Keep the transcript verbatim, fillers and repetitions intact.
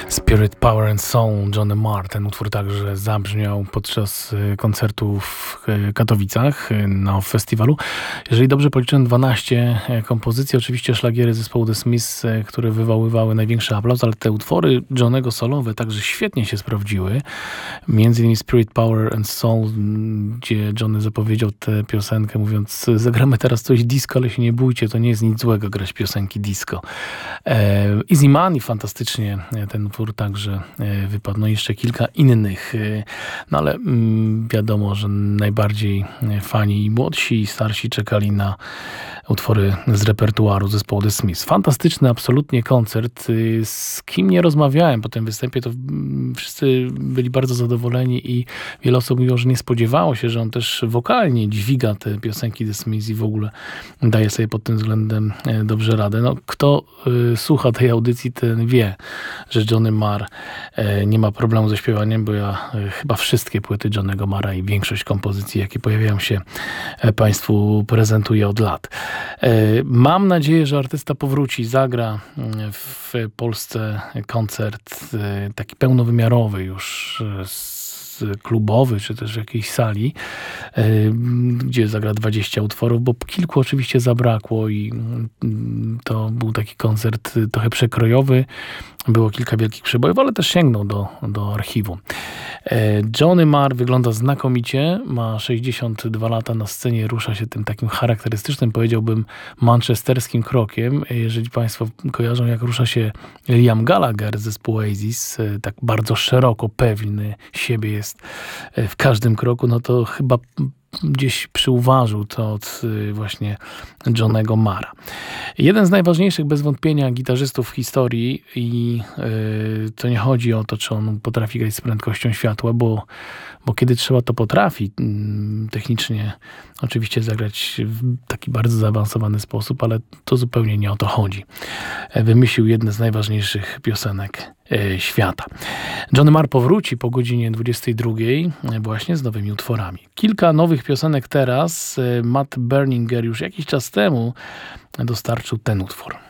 Spirit, Power and Soul, Johnny Marr. Ten utwór także zabrzmiał podczas koncertu w Katowicach na festiwalu. Jeżeli dobrze policzyłem, dwanaście kompozycji, oczywiście szlagiery zespołu The Smiths, które wywoływały największy aplauz, ale te utwory Johnnego solowe także świetnie się sprawdziły. Między innymi Spirit, Power and Soul, gdzie Johnny zapowiedział tę piosenkę, mówiąc: zagramy teraz coś disco, ale się nie bójcie, to nie jest nic złego grać piosenki disco. Easy Money fantastycznie ten utwór także wypadł. No i jeszcze kilka innych. No ale mm, wiadomo, że najbardziej fani i młodsi i starsi czekali na utwory z repertuaru zespołu The Smiths. Fantastyczny absolutnie koncert. Z kim nie rozmawiałem po tym występie, to wszyscy byli bardzo zadowoleni i wiele osób mówiło, że nie spodziewało się, że on też wokalnie dźwiga te piosenki The Smiths i w ogóle daje sobie pod tym względem dobrze radę. No, kto y, słucha tej audycji, ten wie, że Johnny Marr y, nie ma problemu ze śpiewaniem, bo ja y, chyba wszystkie płyty Johnnego Marra i większość kompozycji, jakie pojawiają się, y, Państwu prezentuję od lat. Mam nadzieję, że artysta powróci, zagra w Polsce koncert taki pełnowymiarowy już, klubowy, czy też w jakiejś sali, gdzie zagra dwadzieścia utworów, bo kilku oczywiście zabrakło i to był taki koncert trochę przekrojowy. Było kilka wielkich przebojów, ale też sięgnął do, do archiwum. Johnny Marr wygląda znakomicie, ma sześćdziesiąt dwa lata, na scenie rusza się tym takim charakterystycznym, powiedziałbym, manchesterskim krokiem. Jeżeli Państwo kojarzą, jak rusza się Liam Gallagher z zespołu Oasis, tak bardzo szeroko pewny siebie jest w każdym kroku, no to chyba gdzieś przyuważył to od właśnie Johnnego Marra. Jeden z najważniejszych bez wątpienia gitarzystów w historii i yy, to nie chodzi o to, czy on potrafi grać z prędkością światła, bo, bo kiedy trzeba, to potrafi yy, technicznie oczywiście zagrać w taki bardzo zaawansowany sposób, ale to zupełnie nie o to chodzi. Wymyślił jedne z najważniejszych piosenek yy, świata. Johnny Marr powróci po godzinie dwudziestej drugiej właśnie z nowymi utworami. Kilka nowych piosenek teraz. Matt Berninger już jakiś czas temu dostarczył ten utwór.